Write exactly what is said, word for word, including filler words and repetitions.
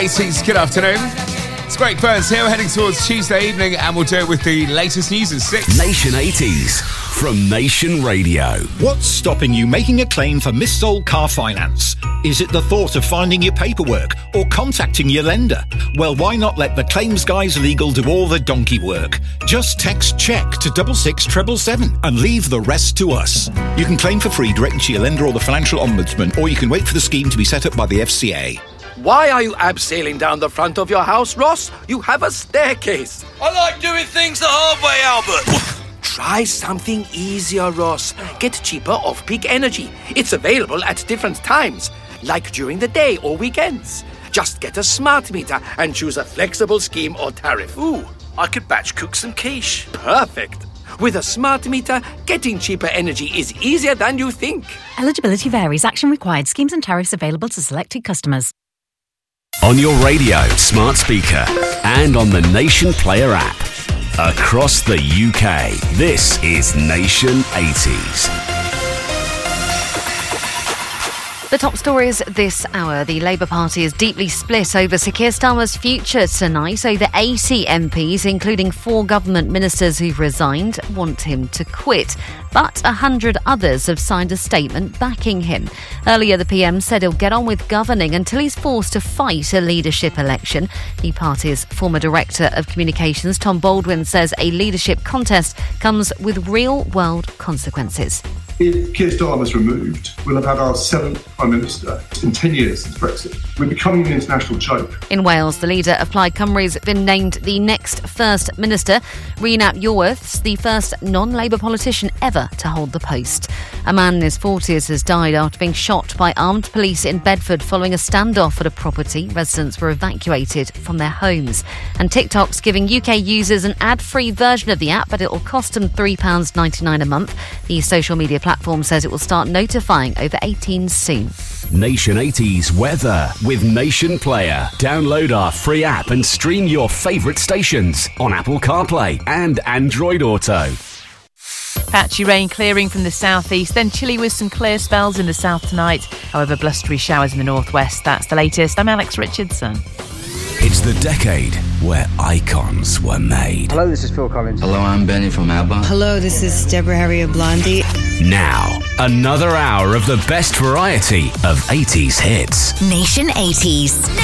eighties, good afternoon. It's Greg Burns here. We're heading towards Tuesday evening and we'll do it with the latest news at six. Nation eighties from Nation Radio. What's stopping you making a claim for missold car finance? Is it the thought of finding your paperwork or contacting your lender? Well, why not let the Claims Guys Legal do all the donkey work? Just text CHECK to double six seven seven seven and leave the rest to us. You can claim for free directly to your lender or the Financial Ombudsman, or you can wait for the scheme to be set up by the F C A. Why are you abseiling down the front of your house, Ross? You have a staircase. I like doing things the hard way, Albert. Try something easier, Ross. Get cheaper off-peak energy. It's available at different times, like during the day or weekends. Just get a smart meter and choose a flexible scheme or tariff. Ooh, I could batch cook some quiche. Perfect. With a smart meter, getting cheaper energy is easier than you think. Eligibility varies. Action required. Schemes and tariffs available to selected customers. On your radio, smart speaker, and on the Nation Player app. Across the U K, this is Nation eighties. The top stories this hour. The Labour Party is deeply split over Sir Keir Starmer's future tonight. Over eighty M Ps, including four government ministers who've resigned, want him to quit. But one hundred others have signed a statement backing him. Earlier, the P M said he'll get on with governing until he's forced to fight a leadership election. The party's former Director of Communications, Tom Baldwin, says a leadership contest comes with real-world consequences. If Keir Starmer's removed, we'll have had our seventh Prime Minister in ten years since Brexit. We're becoming an international joke. In Wales, the leader of Plaid Cymru's been named the next First Minister. Rhys Iorwerth's the first non-Labour politician ever to hold the post. A man in his forties has died after being shot by armed police in Bedford following a standoff at a property. Residents were evacuated from their homes. And TikTok's giving U K users an ad-free version of the app, but it will cost them three pounds ninety-nine a month. The social media platform says it will start notifying over eighteens soon. Nation eighties weather with Nation Player. Download our free app and stream your favourite stations on Apple CarPlay and Android Auto. Patchy rain clearing from the southeast, then chilly with some clear spells in the south tonight. However, blustery showers in the northwest. That's the latest. I'm Alex Richardson. It's the decade where icons were made. Hello, this is Phil Collins. Hello, I'm Benny from ABBA. Hello, this is Deborah Harry of Blondie. Now, another hour of the best variety of eighties hits. Nation eighties.